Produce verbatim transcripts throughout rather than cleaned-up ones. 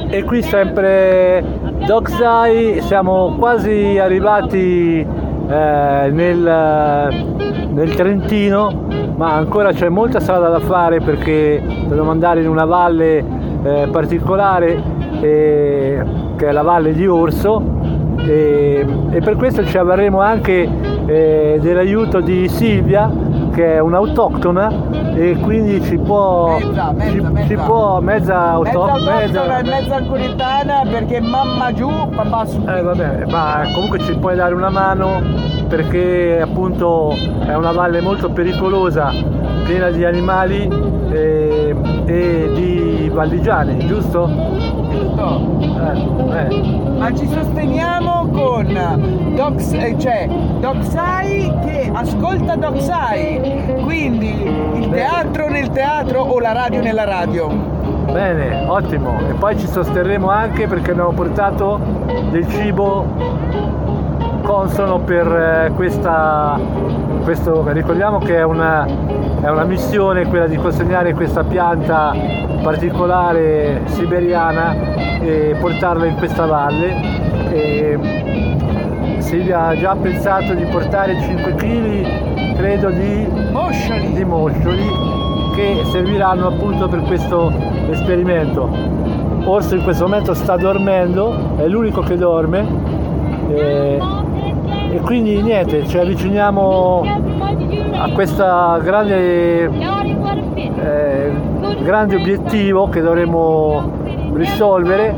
E qui sempre Doxai, siamo quasi arrivati eh, nel, nel Trentino, ma ancora c'è molta strada da fare perché dobbiamo andare in una valle eh, particolare eh, che è la valle di Orso e, e per questo ci avverremo anche eh, dell'aiuto di Silvia, che è un'autoctona e quindi ci può mezza, mezza, ci, mezza. ci può mezza autoctona, mezza, mezza, mezza alcuritana perché mamma giù, papà su. Eh vabbè, ma comunque ci puoi dare una mano perché appunto è una valle molto pericolosa, piena di animali e, e di valdigiani, giusto? Giusto. Eh, eh. Ma ci sosteniamo con Dox, eh, cioè Doxai che ascolta Doxai, quindi il teatro nel teatro o la radio nella radio. Bene, ottimo. E poi ci sosterremo anche perché abbiamo portato del cibo consono per eh, questa, questo, ricordiamo che è una, è una missione quella di consegnare questa pianta particolare siberiana e portarla in questa valle. E Silvia ha già pensato di portare cinque chili, credo, di Moscioli. di moscioli che serviranno appunto per questo esperimento. Orso in questo momento sta dormendo, è l'unico che dorme e, e quindi niente, ci avviciniamo a questo grande, eh, grande obiettivo che dovremo risolvere.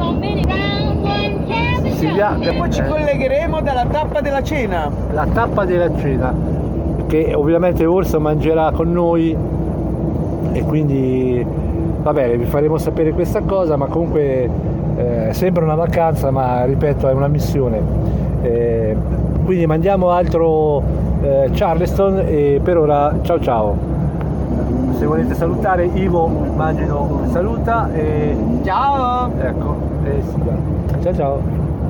Silvia, Poi ci eh, collegheremo dalla tappa della cena. la tappa della cena che ovviamente Orso mangerà con noi e quindi va bene, vi faremo sapere questa cosa, ma comunque eh, sembra una vacanza, ma ripeto è una missione. Eh, quindi mandiamo altro eh, Charleston e per ora ciao ciao. Se volete salutare Ivo, immagino saluta e Ciao! ecco, e sì, ciao ciao.